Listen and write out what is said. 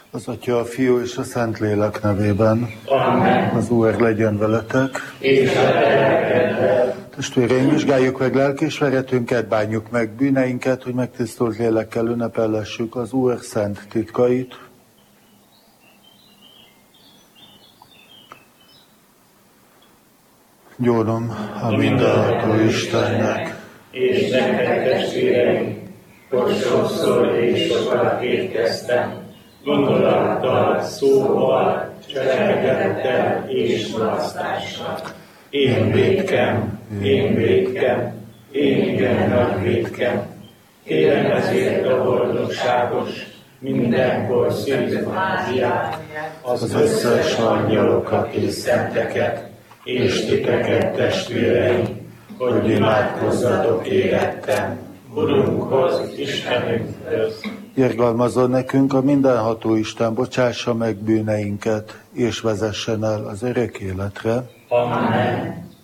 Az Atya, a Fiú és a Szentlélek nevében. Amen. Az Úr legyen veletek. És a lelkeddel. Testvéreim, vizsgáljuk meg lelkiismeretünket, bánjuk meg bűneinket, hogy megtisztult lélekkel ünnepellessük az Úr szent titkait. Gyónom a mindenható Istennek, És nektek, testvéreim, hogy sokszor és sokat étkeztem, gondolattal, szóval, cselekedettel és mulasztással. Én vétkem, én igen nagy vétkem. Kérem ezért a boldogságos, mindenkor szűz Máriát, az összes angyalokat és szenteket, és titeket, testvéreim, hogy imádkozzatok érettem, Urunkhoz, Istenünkhöz. Irgalmazzon nekünk a mindenható Isten, bocsássa meg bűneinket, és vezessen el az örök életre. Amen.